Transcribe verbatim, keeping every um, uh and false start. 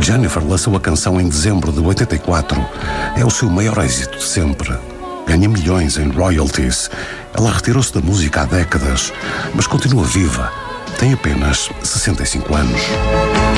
Jennifer lançou a canção em dezembro de oitenta e quatro. É o seu maior êxito de sempre. Ganha milhões em royalties. Ela retirou-se da música há décadas, mas continua viva. Tem apenas sessenta e cinco anos.